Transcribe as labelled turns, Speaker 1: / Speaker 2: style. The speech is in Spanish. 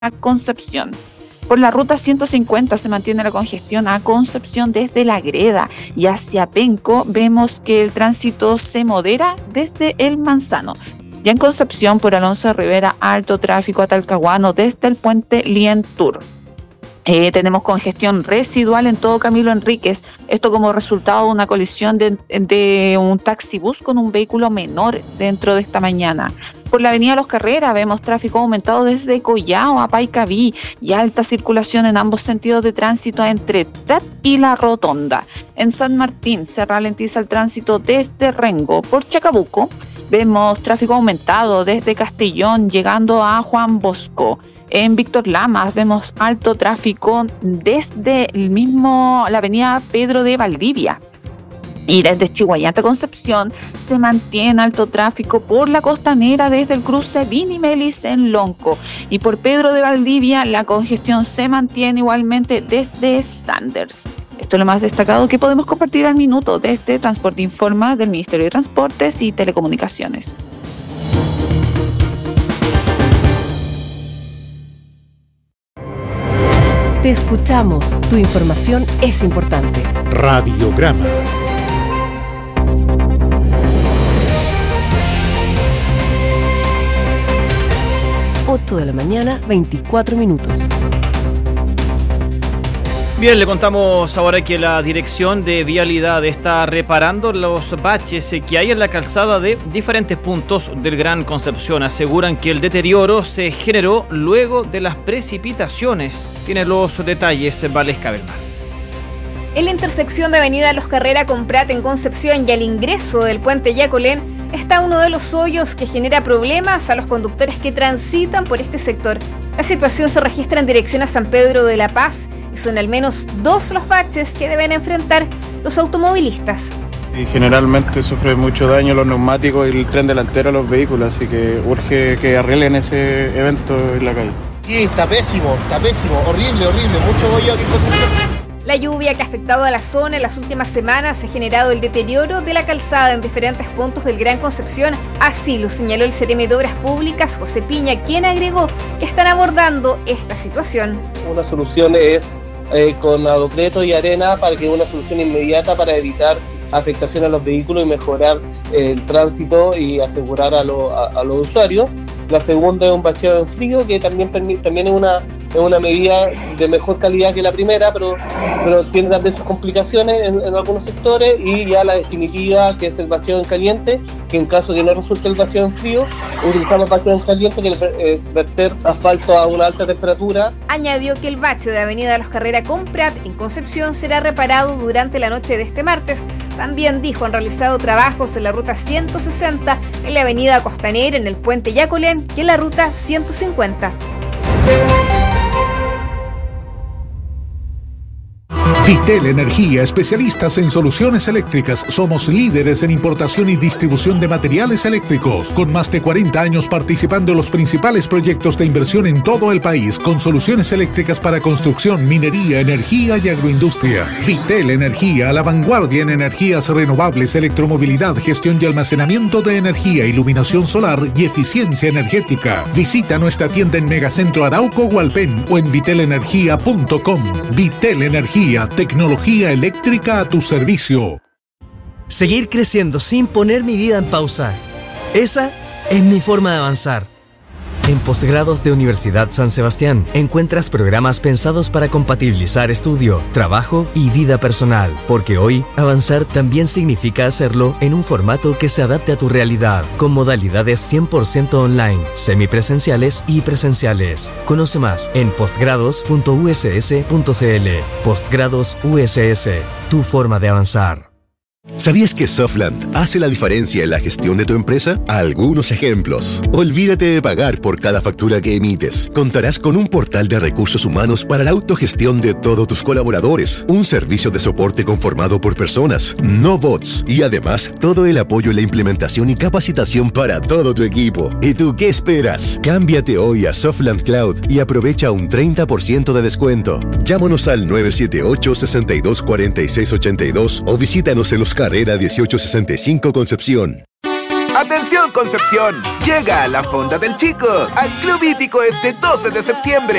Speaker 1: Concepción. Por la ruta 150 se mantiene la congestión a Concepción desde La Greda y hacia Penco vemos que el tránsito se modera desde El Manzano. Ya en Concepción, por Alonso de Rivera, alto tráfico a Talcahuano desde el puente Lientur. Tenemos congestión residual en todo Camilo Enríquez, esto como resultado de una colisión de un taxibús con un vehículo menor dentro de esta mañana. Por la avenida Los Carreras vemos tráfico aumentado desde Collao a Paicaví y alta circulación en ambos sentidos de tránsito entre Prat y La Rotonda. En San Martín se ralentiza el tránsito desde Rengo. Por Chacabuco vemos tráfico aumentado desde Castellón llegando a Juan Bosco. En Víctor Lamas vemos alto tráfico desde la avenida Pedro de Valdivia. Y desde Chihuayante Concepción se mantiene alto tráfico por la costanera desde el cruce Vini Melis en Lonco. Y por Pedro de Valdivia la congestión se mantiene igualmente desde Sanders. Esto es lo más destacado que podemos compartir al minuto desde Transporte Informa del Ministerio de Transportes y Telecomunicaciones.
Speaker 2: Te escuchamos. Tu información es importante.
Speaker 3: Radiograma.
Speaker 2: 8 de la mañana, 24 minutos.
Speaker 4: Bien, le contamos ahora que la Dirección de Vialidad está reparando los baches que hay en la calzada de diferentes puntos del Gran Concepción. Aseguran que el deterioro se generó luego de las precipitaciones. Tiene los detalles Valesca Belmar.
Speaker 5: En la intersección de Avenida Los Carrera con Prat en Concepción y al ingreso del puente Yacolén está uno de los hoyos que genera problemas a los conductores que transitan por este sector. La situación se registra en dirección a San Pedro de la Paz y son al menos 2 los baches que deben enfrentar los automovilistas.
Speaker 6: Y generalmente sufre mucho daño los neumáticos y el tren delantero de los vehículos, así que urge que arreglen ese evento en la calle.
Speaker 7: Sí, está pésimo, horrible, mucho hoyo aquí en Concepción.
Speaker 5: La lluvia que ha afectado a la zona en las últimas semanas ha generado el deterioro de la calzada en diferentes puntos del Gran Concepción. Así lo señaló el CRM de Obras Públicas, José Piña, quien agregó que están abordando esta situación.
Speaker 8: Una solución es con adoqueto y arena para que una solución inmediata para evitar afectación a los vehículos y mejorar el tránsito y asegurar a los usuarios. La segunda es un bacheo en frío, que también es una medida de mejor calidad que la primera, pero tiene también sus complicaciones en algunos sectores. Y ya la definitiva, que es el bacheo en caliente, que en caso de que no resulte el bacheo en frío, utilizamos bacheo en caliente, que es verter asfalto a una alta temperatura.
Speaker 5: Añadió que el bache de Avenida Los Carrera con Prat en Concepción será reparado durante la noche de este martes. También dijo han realizado trabajos en la ruta 160, en la avenida Costanera, en el puente Yacolén y en la ruta 150.
Speaker 3: Vitel Energía, especialistas en soluciones eléctricas. Somos líderes en importación y distribución de materiales eléctricos, con más de 40 años participando en los principales proyectos de inversión en todo el país, con soluciones eléctricas para construcción, minería, energía y agroindustria. Vitel Energía, a la vanguardia en energías renovables, electromovilidad, gestión y almacenamiento de energía, iluminación solar y eficiencia energética. Visita nuestra tienda en Megacentro Arauco Hualpén o en vitelenergia.com. Vitel Energía, tecnología eléctrica a tu servicio.
Speaker 9: Seguir creciendo sin poner mi vida en pausa. Esa es mi forma de avanzar. En Postgrados de Universidad San Sebastián encuentras programas pensados para compatibilizar estudio, trabajo y vida personal, porque hoy avanzar también significa hacerlo en un formato que se adapte a tu realidad, con modalidades 100% online, semipresenciales y presenciales. Conoce más en postgrados.uss.cl. Postgrados USS, tu forma de avanzar.
Speaker 10: ¿Sabías que Softland hace la diferencia en la gestión de tu empresa? Algunos ejemplos. Olvídate de pagar por cada factura que emites. Contarás con un portal de recursos humanos para la autogestión de todos tus colaboradores, un servicio de soporte conformado por personas, no bots, y además todo el apoyo en la implementación y capacitación para todo tu equipo. ¿Y tú qué esperas? Cámbiate hoy a Softland Cloud y aprovecha un 30% de descuento. Llámanos al 978-624682 o visítanos en Los Carrera 1865 Concepción.
Speaker 11: ¡Atención, Concepción! Llega a la Fonda del Chico, al Club Hípico este 12 de septiembre.